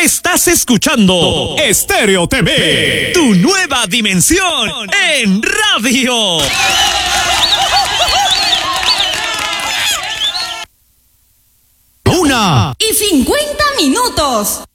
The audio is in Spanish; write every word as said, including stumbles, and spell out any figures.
Estás escuchando Estéreo T V, tu nueva dimensión en radio. Una y cincuenta minutos.